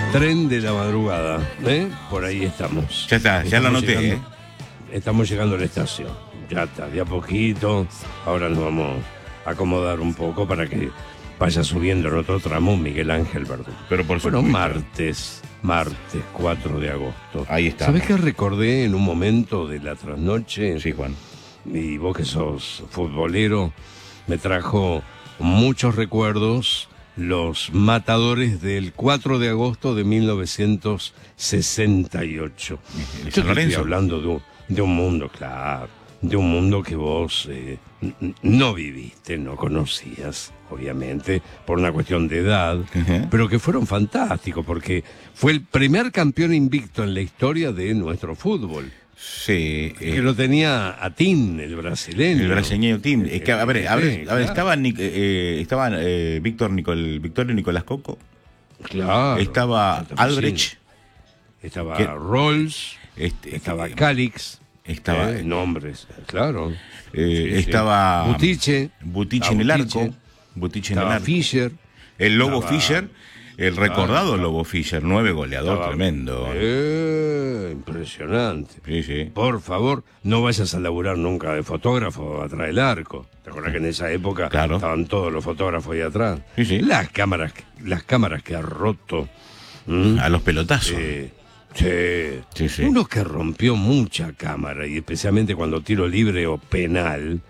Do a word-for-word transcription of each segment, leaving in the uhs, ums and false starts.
Tren de la madrugada, ¿eh? Por ahí estamos. Ya está, ya lo Estamos noté, llegando- ¿eh? Estamos llegando a la estación. Ya está, de a poquito. Ahora nos vamos a acomodar un poco para que vaya subiendo en otro tramo Miguel Ángel Verdú. Pero por Bueno, supuesto. martes, martes cuatro de agosto. Ahí está. ¿Sabés qué recordé en un momento de la trasnoche? Sí, Juan. Y vos que sos futbolero, me trajo muchos recuerdos los matadores del cuatro de agosto de mil novecientos sesenta y ocho. ¿El Yo San te estoy Lorenzo? hablando de un, de un mundo, claro, de un mundo que vos eh, n- no viviste, no conocías, obviamente, por una cuestión de edad, Ujú. pero que fueron fantásticos, porque fue el primer campeón invicto en la historia de nuestro fútbol. Sí. Que eh, lo tenía a Tim, el brasileño. el brasileño team. Es que, a ver, a ver, Sí, a ver, claro. estaba, Nic- eh, estaba eh, Víctor Nicol, Victorio Nicolás Coco. Claro. Estaba Santa Albrecht. Estaba ¿Qué? Rolls. Este, Estaba eh, Calix. Estaba, eh, nombres, claro. eh, Sí, sí. estaba Butiche. Butiche Estaba en el Butiche. arco. Butiche en el Estaba arco. Fischer. El Lobo Estaba- Fischer, el recordado estaba- Lobo Fischer, nueve goleador Estaba- tremendo. Eh, impresionante. Sí, sí. Por favor, no vayas a laburar nunca de fotógrafo atrás del arco. ¿Te acuerdas que en esa época Claro. estaban todos los fotógrafos ahí atrás? Sí, sí. Las cámaras, las cámaras que ha roto. ¿m? A los pelotazos. Sí, sí. Sí, sí. Uno que rompió mucha cámara, y especialmente cuando tiro libre o penal,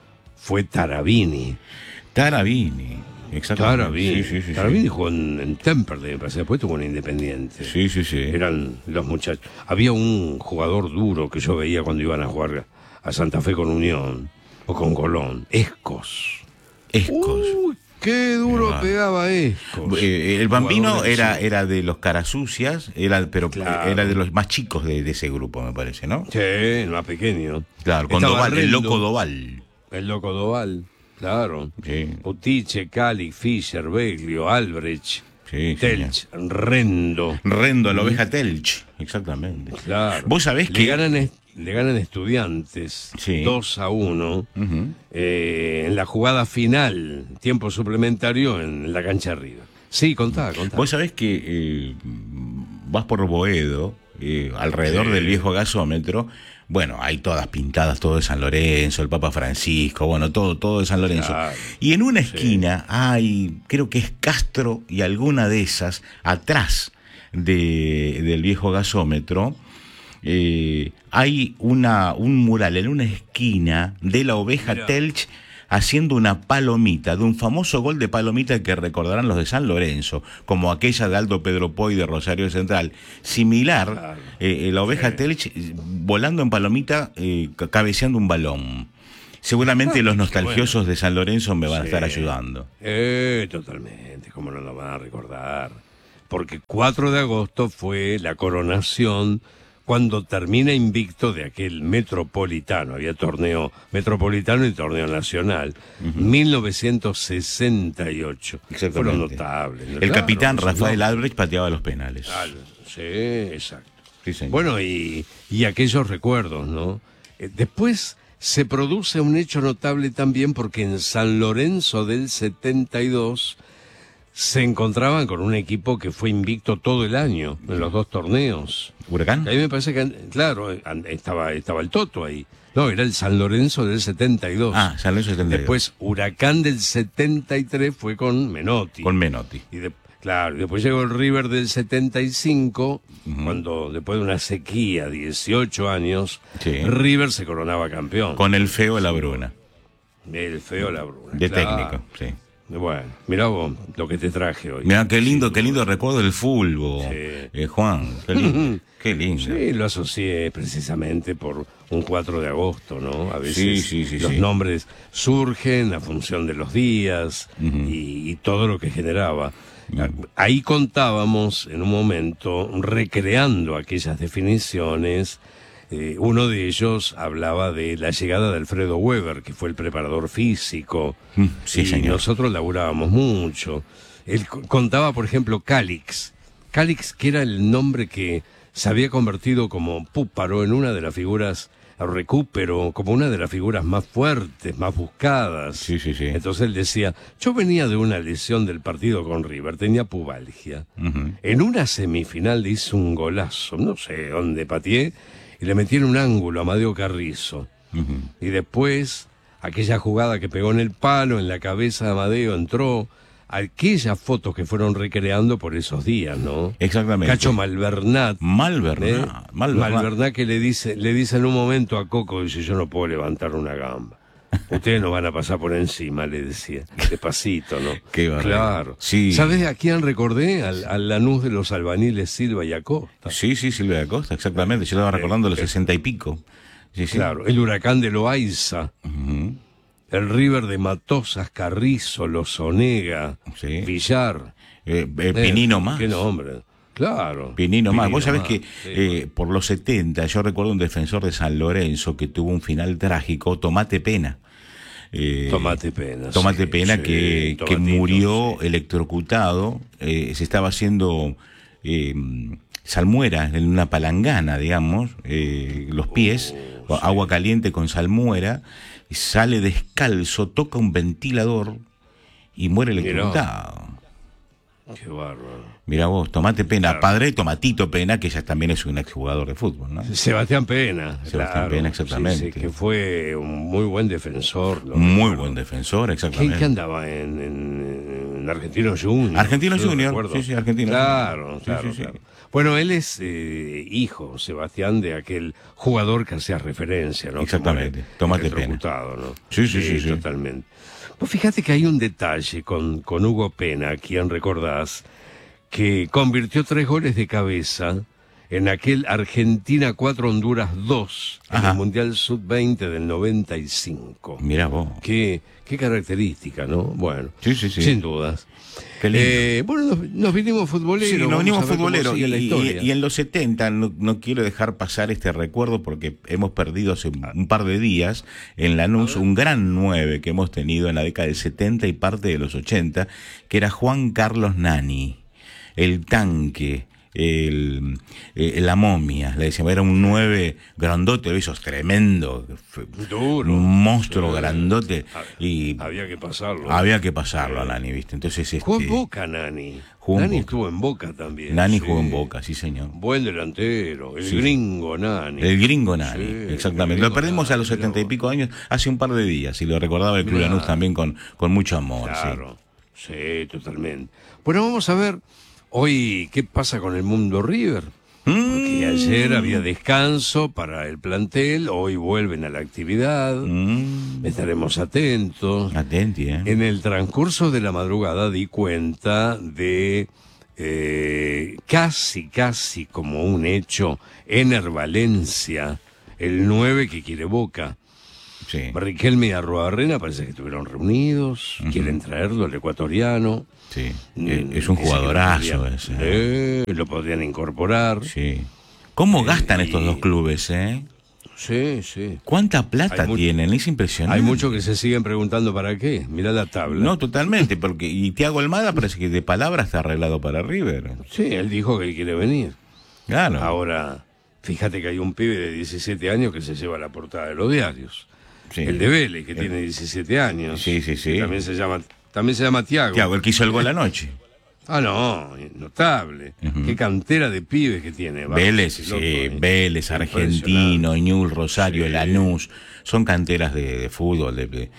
fue Tarabini. Tarabini. Exactamente. Tarabini. Sí, sí, sí, Tarabini sí. jugó en, en Temperley, me parece, después tuvo en Independiente. Sí, sí, sí. Eran los muchachos. Había un jugador duro que yo veía cuando iban a jugar a Santa Fe con Unión o con Colón. Escos. Escos. Uy, qué duro Claro. pegaba Escos. Eh, el Bambino Jugador del era, sur. era de los carasucias, era, pero Claro. era de los más chicos de, de ese grupo, me parece, ¿no? Sí, el más pequeño. Claro, con Estaba Doval, el Rendo, loco Doval. El loco Doval, claro. Sí. Butiche, Cali, Fischer, Beglio, Albrecht, Sí, Telch, Rendo. Rendo, la oveja Telch, exactamente. Claro. Vos sabés le que... ganan, es- le ganan Estudiantes Sí. dos a uno Ujú. eh, en la jugada final, tiempo suplementario en la cancha arriba. Sí, contá, contá. Vos sabés que eh, vas por Boedo, eh, alrededor Sí. del viejo gasómetro, bueno, hay todas pintadas, todo de San Lorenzo, el Papa Francisco, bueno, todo, todo de San Lorenzo. Claro. Y en una esquina hay, creo que es Castro y alguna de esas, atrás de, del viejo gasómetro, eh, hay una, un mural en una esquina de la oveja Mirá. Telch haciendo una palomita, de un famoso gol de palomita que recordarán los de San Lorenzo, como aquella de Aldo Pedro Poy de Rosario Central. Similar, Claro. eh, eh, la oveja Sí. Telch eh, volando en palomita, eh, ca- cabeceando un balón. Seguramente los nostalgiosos de San Lorenzo me van a Sí. estar ayudando. Eh, totalmente, como no lo van a recordar. Porque cuatro de agosto fue la coronación cuando termina invicto de aquel Metropolitano. Había torneo Metropolitano y torneo nacional. mil novecientos sesenta y ocho. Exactamente. Fueron notables. ¿no? El Claro, capitán no, Rafael no. Albrecht pateaba los penales. Ah, sí, exacto. Sí, señor. Bueno, y, y aquellos recuerdos, ¿no? Eh, después se produce un hecho notable también porque en San Lorenzo del setenta y dos se encontraban con un equipo que fue invicto todo el año en los dos torneos. ¿Huracán? A mí me parece que, claro, an- estaba, estaba el Toto ahí. No, era el San Lorenzo del setenta y dos. Ah, San Lorenzo setenta y dos. Después Huracán del setenta y tres fue con Menotti. Con Menotti. Y de- claro, y después llegó el River del setenta y cinco, cuando después de una sequía, dieciocho años, Sí. River se coronaba campeón. Con el feo La Bruna. El feo la bruna. De claro. técnico, sí. Bueno, mirá vos lo que te traje hoy. Mirá, qué lindo, qué lindo recuerdo del fútbol. Sí. Eh, Juan, qué lindo. Qué lindo. Sí, lo asocié precisamente por un cuatro de agosto, ¿no? A veces Sí, sí, sí, los sí. nombres surgen a función de los días y, y todo lo que generaba. Ahí contábamos en un momento, recreando aquellas definiciones, eh, uno de ellos hablaba de la llegada de Alfredo Weber, que fue el preparador físico, Mm, sí, y señor. nosotros laburábamos mucho. Él co- contaba, por ejemplo, Calix. Calix, que era el nombre que se había convertido como Púparo en una de las figuras el recupero como una de las figuras más fuertes, más buscadas. Sí, sí, sí. Entonces él decía, yo venía de una lesión del partido con River, tenía pubalgia. Uh-huh. En una semifinal le hice un golazo, no sé dónde pateé, y le metí en un ángulo a Amadeo Carrizo. Uh-huh. Y después, aquella jugada que pegó en el palo, en la cabeza de Amadeo, entró... Aquellas fotos que fueron recreando por esos días, ¿no? Exactamente. Cacho Malvernat. Malvernat. ¿eh? Malvernat. Malvernat que le dice, le dice en un momento a Coco, dice, yo no puedo levantar una gamba. Ustedes no van a pasar por encima, le decía. Despacito, ¿no? Qué barrio. Claro. Sí. ¿Sabes a quién recordé? Al, al Lanús de los albaniles Silva y Acosta. Sí, sí, Silva y Acosta, exactamente. Yo estaba recordando eh, los sesenta y pico. Sí, sí. Claro. El Huracán de Loaiza. Uh-huh. El River de Matosas, Carrizo, Lozonega, sí. Villar. Eh, eh, Pinino eh, más. Qué nombre. Claro. Pinino, Pinino más. Vos sabés más. que sí, eh, por los setenta, yo recuerdo un defensor de San Lorenzo que tuvo un final trágico, Tomate Pena. Eh, Tomate Pena. Tomate sí, Pena sí, que, que murió sí. electrocutado. Eh, se estaba haciendo eh, salmuera en una palangana, digamos, eh, los pies, oh, agua sí. caliente con salmuera. Sale descalzo, toca un ventilador y muere electrocutado. Qué bárbaro. Mira vos, Tomate Pena, claro. Padre de Tomatito Pena, que ya también es un exjugador de fútbol, ¿no? Sebastián Pena. Sebastián claro. Pena, exactamente. Sí, sí, que fue un muy buen defensor. ¿no? Muy claro. buen defensor, exactamente. ¿Quién que andaba en, en, en Argentino Junior? Argentino Junior, sí, sí, Argentino Claro, Junior. claro, sí, sí, claro. Sí. Bueno, él es eh, hijo, Sebastián, de aquel jugador que hacía referencia, ¿no? Exactamente, Tomate Pena. ¿no? Sí, sí, sí, sí, totalmente. Pues fíjate que hay un detalle con, con Hugo Pena, a quien recordás, que convirtió tres goles de cabeza en aquel Argentina cuatro Honduras dos, en el Mundial sub veinte del noventa y cinco. Mirá vos. Qué, qué característica, ¿no? Bueno, sí, sí, sí. sin dudas. Qué lindo. Eh, bueno, nos, nos vinimos futboleros. Sí, nos vinimos futboleros. Y, y, y en los setenta, no, no quiero dejar pasar este recuerdo porque hemos perdido hace un par de días en Lanús un gran nueve que hemos tenido en la década del setenta y parte de los ochenta, que era Juan Carlos Nani, el tanque. El, eh, la momia, le decíamos, era un nueve grandote, esos tremendo, duro, un monstruo sí. grandote, y había que pasarlo. Había que pasarlo a Nani, ¿viste? Entonces, este, jugó en Boca, Nani. Jugó Nani Boca. estuvo en Boca también. Nani sí. jugó en Boca, sí, señor. Buen delantero, el sí. gringo Nani. El gringo Nani, sí, exactamente. Gringo lo perdimos Nani, a los setenta y pico años, hace un par de días, y lo recordaba el Club Lanús también con, con mucho amor. Claro, sí. sí, totalmente. Bueno, vamos a ver. Hoy, ¿qué pasa con el mundo River? Porque ayer había descanso para el plantel, hoy vuelven a la actividad, mm. estaremos atentos. Atenti, ¿eh? En el transcurso de la madrugada di cuenta de eh, casi, casi como un hecho, Ener Valencia, el nueve que quiere Boca. Sí. Riquelme y Arruabarrena parece que estuvieron reunidos, uh-huh. quieren traerlo, el ecuatoriano. Sí, es un jugadorazo ese. Eh, lo podrían incorporar. Sí. ¿Cómo eh, gastan y... estos dos clubes, eh? Sí, sí. ¿Cuánta plata hay tienen? Mucho, es impresionante. Hay muchos que se siguen preguntando para qué. Mirá la tabla. No, totalmente, porque y Thiago Almada parece que de palabra está arreglado para River. Sí, él dijo que él quiere venir. Claro. Ahora, fíjate que hay un pibe de diecisiete años que se lleva la portada de los diarios. Sí. El de Vélez, que el... tiene diecisiete años. Sí, sí, sí. También se llama... También se llama Thiago. Thiago, el que hizo el gol anoche. Ah, no, notable. Uh-huh. Qué cantera de pibes que tiene. Va, Vélez, sí, loco, eh. Vélez, Argentino, Ñul, Rosario, sí. Lanús. Son canteras de, de fútbol, de, de,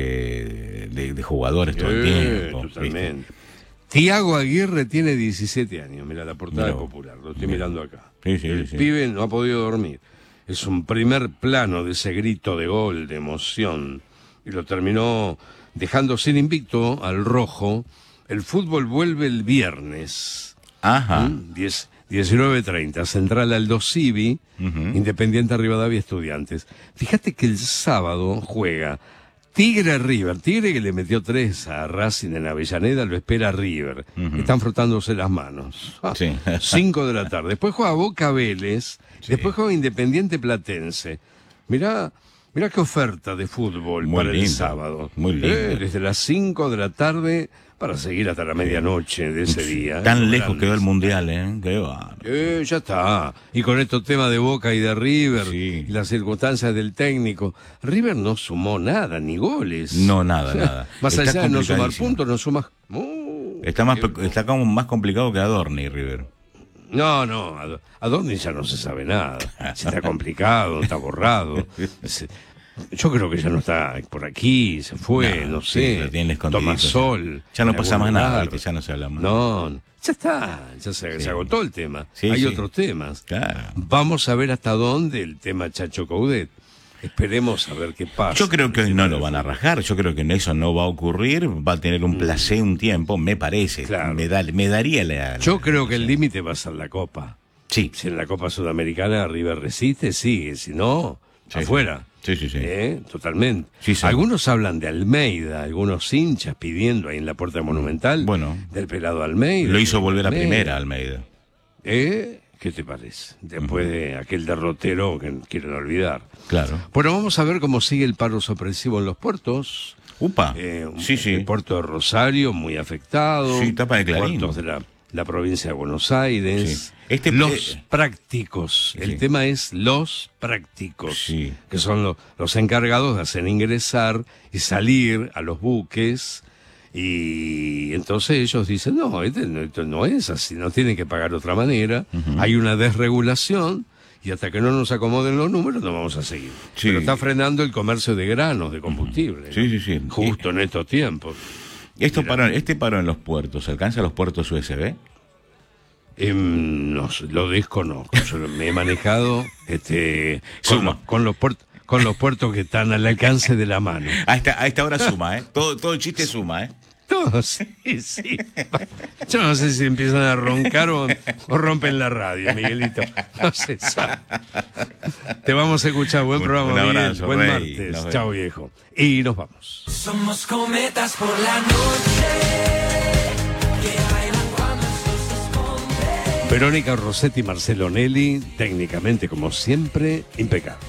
de, de jugadores sí, todo el tiempo. Totalmente. ¿Viste? Thiago Aguirre tiene diecisiete años. Mira la portada de Popular, lo estoy Mira. mirando acá. Sí, sí, el sí. pibe no ha podido dormir. Es un primer plano de ese grito de gol, de emoción. Y lo terminó dejando sin invicto al rojo. El fútbol vuelve el viernes. Ajá. ¿Mm? diecinueve treinta. Central Aldo Civi, uh-huh. Independiente Rivadavia Estudiantes. Fíjate que el sábado juega Tigre River. Tigre que le metió tres a Racing en Avellaneda, lo espera River. Uh-huh. Están frotándose las manos. Ah, sí. Cinco de la tarde. Después juega Boca Vélez. Sí. Después juega Independiente Platense. Mirá, Mirá qué oferta de fútbol Muy para lindo, el sábado. muy lindo. Eh, desde las cinco de la tarde para seguir hasta la medianoche de ese día. Tan eh, lejos grandes. quedó el Mundial, ¿eh? Qué va. Eh, ya está. Y con estos temas de Boca y de River, Sí. y las circunstancias del técnico, River no sumó nada, ni goles. No, nada, nada. Más Está allá de no sumar complicadísimo. puntos, no sumas... Uh, Está más, qué- pe- está como más complicado que Adorni, River. No, no, a, a dónde ya no se sabe nada. Si está complicado, está borrado. Se- Yo creo que ya no está por aquí, se fue, no, No, sí, sé. lo tiene escondidito. Toma sol. Ya no en pasa algún más nada, lugar. ¿viste? Ya no se habla más. No, ya está, ya se, Sí. se agotó el tema. Sí, Hay sí. otros temas. Claro. Vamos a ver hasta dónde el tema Chacho Coudet. Esperemos a ver qué pasa. Yo creo que hoy no lo van a rajar, yo creo que eso no va a ocurrir, va a tener un placé un tiempo, me parece, Claro. me, da, me daría la... Yo creo que el límite va a ser la Copa. Sí, Si en la Copa Sudamericana River resiste, sigue. Si no, Sí, afuera. sí, sí, sí. ¿Eh? Totalmente. Sí, sí. Algunos hablan de Almeida, algunos hinchas pidiendo ahí en la Puerta Monumental Bueno. del pelado Almeida. Lo hizo volver a Almeida. primera, Almeida. ¿Eh? ¿Qué te parece? Después de aquel derrotero que quieren olvidar. Claro. Bueno, vamos a ver cómo sigue el paro sorpresivo en los puertos. Upa, Eh, sí, sí. El puerto de Rosario, muy afectado. Sí, tapa de Clarín. Puertos de la, la provincia de Buenos Aires. Sí. Este- los eh, prácticos. El sí. tema es los prácticos. Sí. Que son lo- los encargados de hacer ingresar y salir a los buques. Y entonces ellos dicen, no, este no- esto no es así, no tienen que pagar de otra manera. Hay una desregulación. Y hasta que no nos acomoden los números no vamos a seguir. Sí. Pero está frenando el comercio de granos, de combustible. Sí, sí, sí. Justo en estos tiempos. Esto Mira. paro, este paro en los puertos, ¿alcanza a los puertos U S B? Em, no sé, lo desconozco. Yo me he manejado este, con, Suma. los, con, los puertos, con los puertos que están al alcance de la mano. A esta, a esta hora suma, ¿eh? Todo, todo el chiste suma, ¿eh? No, sí, sí. Yo no sé si empiezan a roncar o, o rompen la radio, Miguelito. No se sabe. Te vamos a escuchar. Buen Un- programa, un Miguel. abrazo, Buen Rey. martes. Nos vemos. Chao, viejo. Y nos vamos. Somos cometas por la noche que bailan cuando el sol se esconde. Verónica Rossetti y Marcelo Nelly, técnicamente, como siempre, impecables.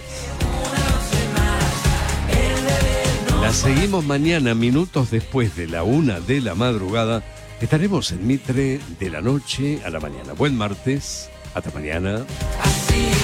La seguimos mañana, minutos después de la una de la madrugada. Estaremos en Mitre de la noche a la mañana. Buen martes. Hasta mañana. Así